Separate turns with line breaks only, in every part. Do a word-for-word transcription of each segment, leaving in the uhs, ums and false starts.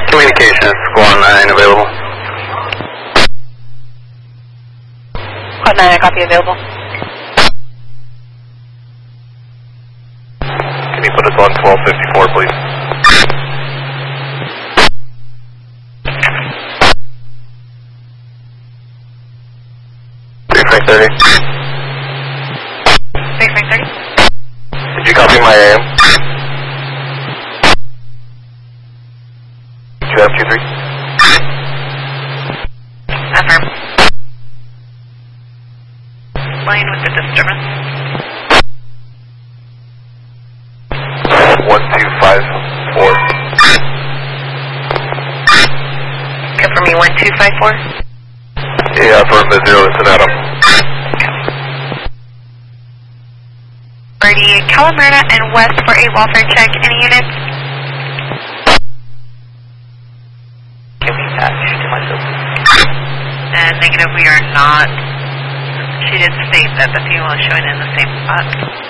Communications, Squad nine available.
Squad nine, I copy available.
Can you put us on twelve fifty-four, please? three five thirty.
three five thirty.
Did you copy my A M? two F two three.
Affirm. Line with the disturbance.
one two five four.
Confirm me one two five four.
Yeah, affirm the zero, it's an Adam.
Ready, Calamurna and West for a welfare check. Any units? Can we patch to myself? And negative, we are not. She did state that the female is showing in the same spot.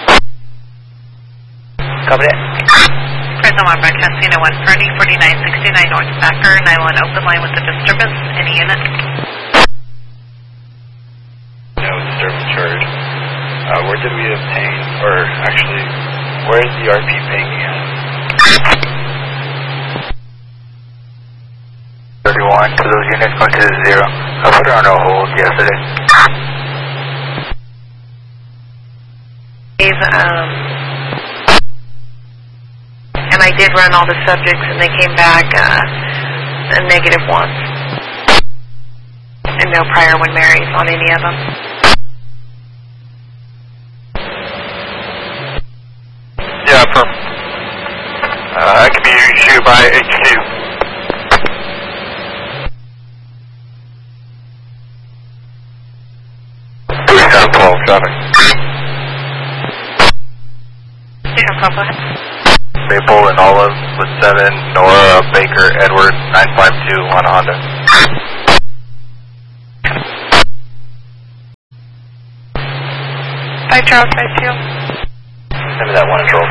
Copy that.
Present one broadcasting at one thirty, forty-nine sixty-nine North Backer, nine one open line with the disturbance. Any units?
No disturbance charge. Uh, where did we obtain, or actually, where is the R P pinging at? thirty-one to those units going to the zero. I put her on a hold yesterday.
Um, and I did run all the subjects and they came back uh, a negative one. And no prior when Mary's on any of them.
Yeah, affirm. Uh, I can be issued by H Q. three seven twelve traffic.
Go ahead.
Maple and Olive with seven, Nora, Baker, Edward, nine five two on a Honda.
Five Charles, five two.
Send me that one control.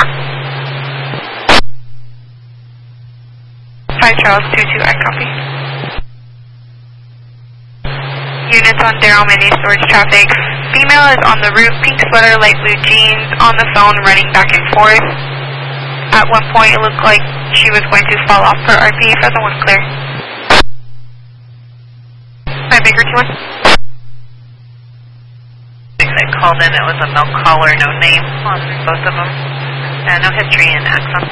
Five Charles, two two, I copy. Units on Darryl Mini storage traffic. Female is on the roof, pink sweater, light blue jeans, on the phone, running back and forth. At one point, it looked like she was going to fall off her R P. Further one clear. Five Baker two one. I called in, it was a milk caller, no name on both of them. Uh, no history in Axon.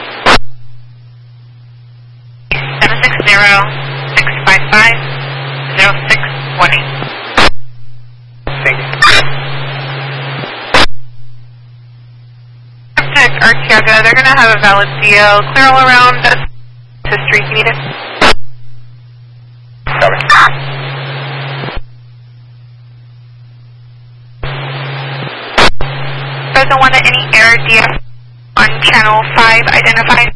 seven six zero, six five five, zero six one eight.
Thank you.
Arteaga, they're going to have a valid D L. Clear all around us. History, you need it?
Copy.
Doesn't want any error D F on channel five identified.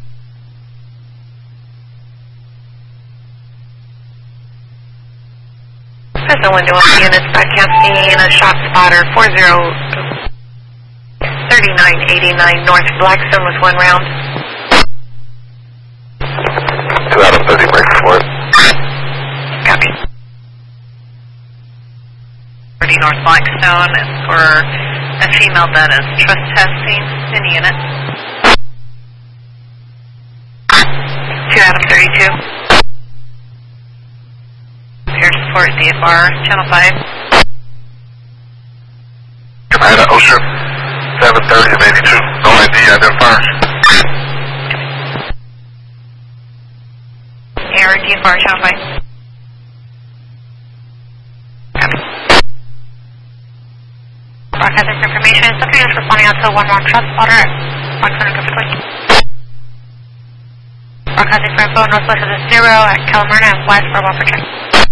Doesn't want to see units broadcasting a shot spotter four zero thirty-nine eighty-nine North Blackstone with one round.
Two out of thirty, break for it.
Copy. thirty North Blackstone is for a female that is trespassing in unit. Two out of thirty-two. Air support D F R, channel five.
Commander Ocean. seven thirty of eighty-two, no I D identifier.
Air D F R, channel five. Copy. Broadcasting information, something is responding out to one wrong shot spotter at one hundred Fifth. Broadcasting for info, northwest of the zero at Calamurna and west for one for check.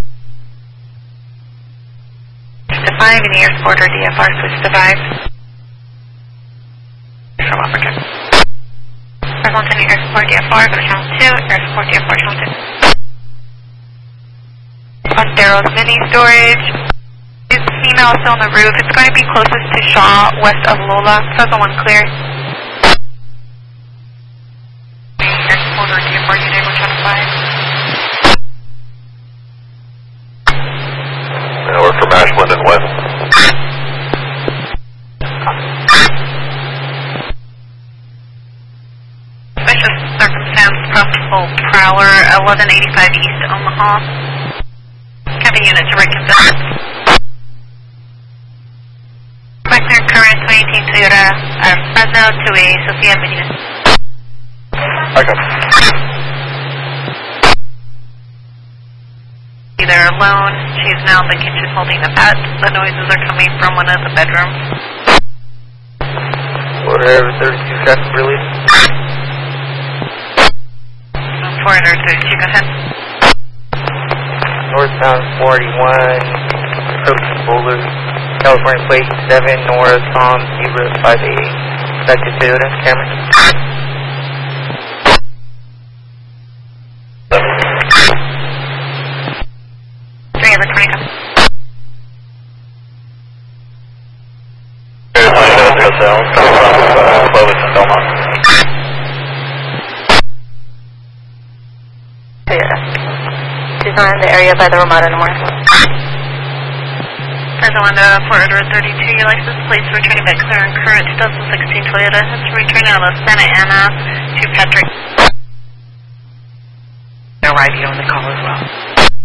Switch to five, in the air support or D F R, switch to five. From Africa. Present in air support D F R, go to channel two, air support D F R, channel two. On Darrow's mini storage. This female is still on the roof. It's going to be closest to Shaw, west of Lola. Present one clear. Air support or D F R, unit, go channel five.
Linden West.
Suspicious circumstance, possible prowler, eleven eighty-five East Omaha. Cabin unit to reconfirm. Requesting current twenty eighteen Toyota uh, Fresno to a Sophia Avenue.
Okay.
Either alone, she's now in the kitchen holding a pet. The noises are coming from one of the bedrooms.
Order thirty-two traffic release.
four thirty-two, go ahead.
Northbound forty-one, approaching Boulder, California plate seven, Nora Tom Zebra five eighty. Effective Toyota, Cameron.
Three over twenty, go.
She's not in the area by the Ramada North.
Fresno four thirty-two, your license plates returning back clear and current twenty sixteen Toyota. It's returning out of Santa Ana to Patrick.
No radio on the call as well.